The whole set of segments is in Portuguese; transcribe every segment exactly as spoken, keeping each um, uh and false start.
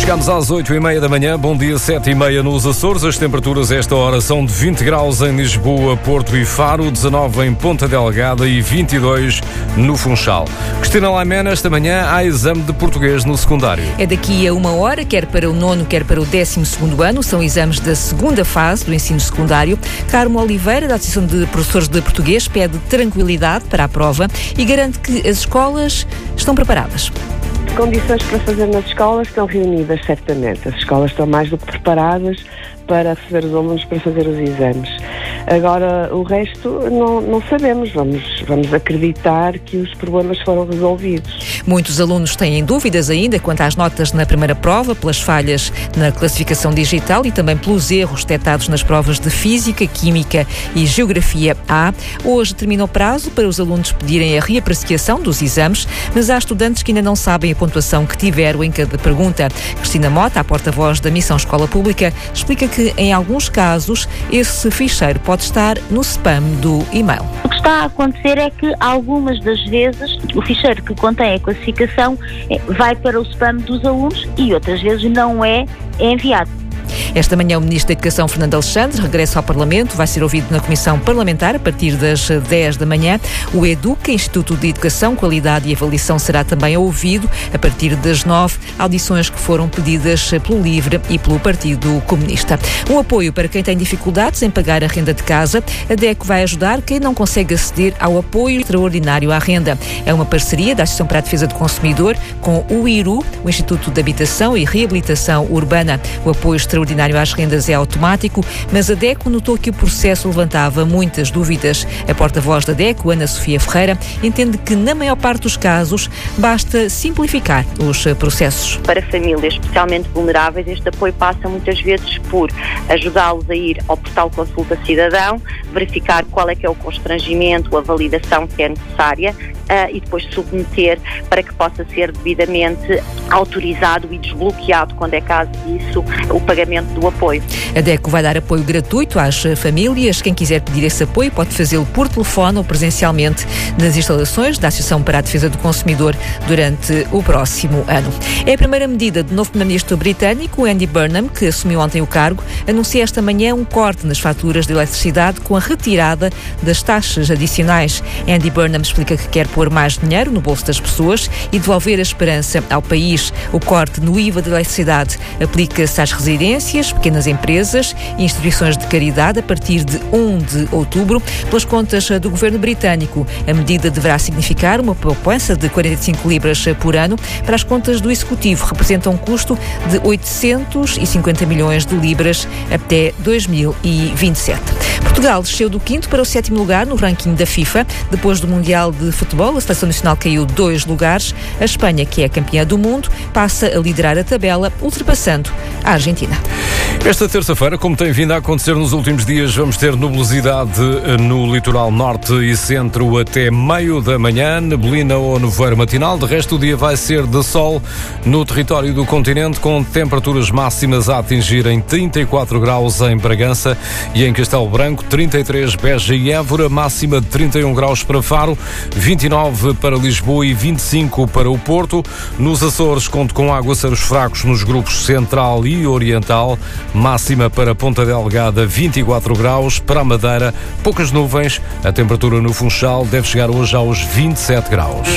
Chegamos às oito e meia da manhã, bom dia, sete e meia nos Açores. As temperaturas a esta hora são de vinte graus em Lisboa, Porto e Faro, dezanove em Ponta Delgada e vinte e dois no Funchal. Cristina Laimena, esta manhã há exame de português no secundário. É daqui a uma hora, quer para o nono, quer para o décimo segundo ano. São exames da segunda fase do ensino secundário. Carmo Oliveira, da Associação de Professores de Português, pede tranquilidade para a prova e garante que as escolas estão preparadas. Condições para fazer nas escolas estão reunidas, certamente. As escolas estão mais do que preparadas para receber os alunos para fazer os exames. Agora, o resto não, não sabemos. Vamos, vamos acreditar que os problemas foram resolvidos. Muitos alunos têm dúvidas ainda quanto às notas na primeira prova, pelas falhas na classificação digital e também pelos erros detectados nas provas de Física, Química e Geografia A. Hoje termina o prazo para os alunos pedirem a reapreciação dos exames, mas há estudantes que ainda não sabem a pontuação que tiveram em cada pergunta. Cristina Mota, a porta-voz da Missão Escola Pública, explica que, em alguns casos, esse ficheiro pode estar no spam do e-mail. O que está a acontecer é que, algumas das vezes, o ficheiro que contém a classificação vai para o spam dos alunos e outras vezes não é enviado. Esta manhã o Ministro da Educação, Fernando Alexandre, regressa ao Parlamento, vai ser ouvido na Comissão Parlamentar a partir das dez da manhã. O EDUC, Instituto de Educação, Qualidade e Avaliação, será também ouvido a partir das nove, audições que foram pedidas pelo LIVRE e pelo Partido Comunista. Um apoio para quem tem dificuldades em pagar a renda de casa. A DECO vai ajudar quem não consegue aceder ao apoio extraordinário à renda. É uma parceria da Associação para a Defesa do Consumidor com o I R U, o Instituto de Habitação e Reabilitação Urbana. O apoio extraordinário às rendas é automático, mas a DECO notou que o processo levantava muitas dúvidas. A porta-voz da DECO, Ana Sofia Ferreira, entende que, na maior parte dos casos, basta simplificar os processos. Para famílias especialmente vulneráveis, este apoio passa muitas vezes por ajudá-los a ir ao portal Consulta Cidadão, verificar qual é que é o constrangimento, a validação que é necessária uh, e depois submeter para que possa ser devidamente autorizado e desbloqueado, quando é caso disso, o pagamento do apoio. A DECO vai dar apoio gratuito às famílias. Quem quiser pedir esse apoio pode fazê-lo por telefone ou presencialmente nas instalações da Associação para a Defesa do Consumidor durante o próximo ano. É a primeira medida do novo primeiro-ministro britânico, Andy Burnham, que assumiu ontem o cargo, anuncia esta manhã um corte nas faturas de eletricidade com a retirada das taxas adicionais. Andy Burnham explica que quer pôr mais dinheiro no bolso das pessoas e devolver a esperança ao país. O corte no I V A da eletricidade aplica-se às residências, pequenas empresas e instituições de caridade a partir de um de outubro. Pelas contas do governo britânico, a medida deverá significar uma poupança de quarenta e cinco libras por ano. Para as contas do Executivo, representa um custo de oitocentos e cinquenta milhões de libras até dois mil e vinte e sete. Portugal desceu do quinto para o sétimo lugar no ranking da FIFA. Depois do Mundial de Futebol, a Seleção Nacional caiu dois lugares. A Espanha, que é campeã do mundo, passa a liderar a tabela, ultrapassando a Argentina. Esta terça-feira, como tem vindo a acontecer nos últimos dias, vamos ter nubosidade no litoral norte e centro até meio da manhã, neblina ou nevoeiro matinal. De resto, o dia vai ser de sol no território do continente, com temperaturas máximas a atingirem trinta e quatro graus em Bragança e em Castelo Branco, trinta e três Beja e Évora, máxima de trinta e um graus para Faro, vinte e nove para Lisboa e vinte e cinco para o Porto. Nos Açores, conto com aguaceiros fracos nos grupos central e oriental, máxima para Ponta Delgada, vinte e quatro graus. Para a Madeira, poucas nuvens. A temperatura no Funchal deve chegar hoje aos vinte e sete graus.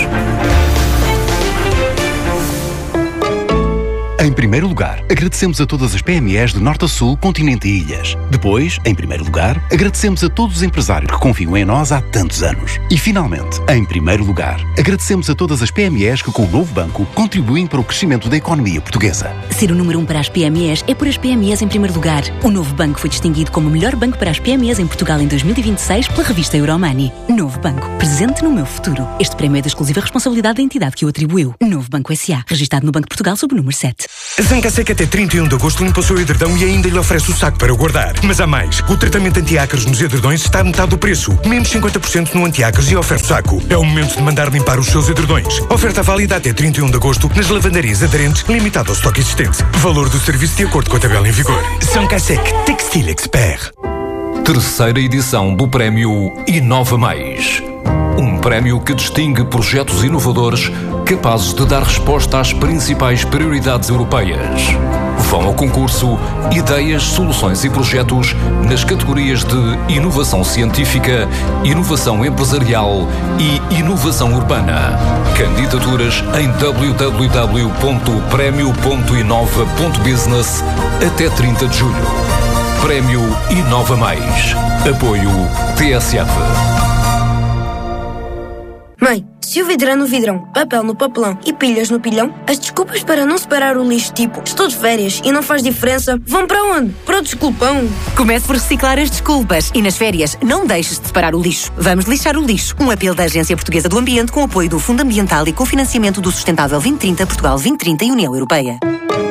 Em primeiro lugar, agradecemos a todas as P M Es de norte a sul, continente e ilhas. Depois, em primeiro lugar, agradecemos a todos os empresários que confiam em nós há tantos anos. E, finalmente, em primeiro lugar, agradecemos a todas as P M Es que, com o novo banco, contribuem para o crescimento da economia portuguesa. Ser o número um para as P M Es é por as P M Es em primeiro lugar. O novo banco foi distinguido como o melhor banco para as P M Es em Portugal em dois mil e vinte e seis pela revista Euromoney. Novo Banco, presente no meu futuro. Este prémio é da exclusiva responsabilidade da entidade que o atribuiu. Novo Banco S A, registado no Banco de Portugal sob o número sete. A Zancaseca até trinta e um de agosto limpa o seu edredão e ainda lhe oferece o saco para o guardar. Mas há mais. O tratamento anti-ácaros nos edredões está a metade do preço. Menos cinquenta por cento no anti-ácaros e oferece o saco. É o momento de mandar limpar os seus edredões. Oferta válida até trinta e um de agosto nas lavandarias aderentes, limitado ao estoque existente. Valor do serviço de acordo com a tabela em vigor. Zancaseca Textile Expert. Terceira edição do prémio Inova Mais. Um prémio que distingue projetos inovadores capazes de dar resposta às principais prioridades europeias. Vão ao concurso Ideias, Soluções e Projetos nas categorias de Inovação Científica, Inovação Empresarial e Inovação Urbana. Candidaturas em w w w ponto prémio ponto inova ponto business até trinta de julho. Prémio Inova Mais. Apoio T S F. Mãe, se o vidro é no vidrão, papel no papelão e pilhas no pilhão, as desculpas para não separar o lixo, tipo, estou de férias e não faz diferença, vão para onde? Para o desculpão. Comece por reciclar as desculpas e nas férias não deixes de separar o lixo. Vamos lixar o lixo. Um apelo da Agência Portuguesa do Ambiente com apoio do Fundo Ambiental e com financiamento do Sustentável vinte trinta, Portugal vinte trinta e União Europeia.